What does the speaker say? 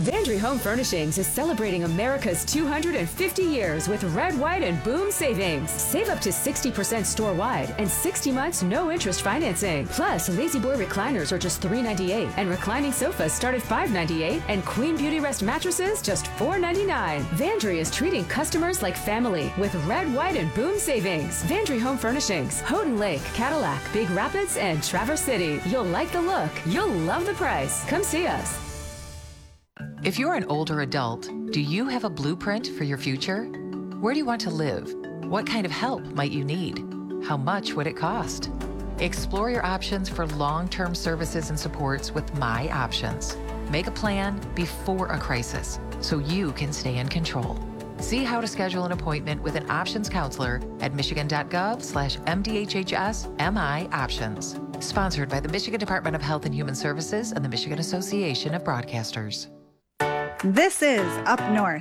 Vandry Home Furnishings is celebrating America's 250 years with red, white, and boom savings. Save up to 60% store-wide and 60 months no-interest financing. Plus, Lazy Boy recliners are just $398, and reclining sofas start at $598, and Queen Beauty Rest mattresses just $499. Vandry is treating customers like family with red, white, and boom savings. Vandry Home Furnishings, Houghton Lake, Cadillac, Big Rapids, and Traverse City. You'll like the look. You'll love the price. Come see us. If you're an older adult, do you have a blueprint for your future? Where do you want to live? What kind of help might you need? How much would it cost? Explore your options for long-term services and supports with My Options. Make a plan before a crisis so you can stay in control. See how to schedule an appointment with an options counselor at michigan.gov/MDHHS-MI Options. Sponsored by the Michigan Department of Health and Human Services and the Michigan Association of Broadcasters. This is Up North.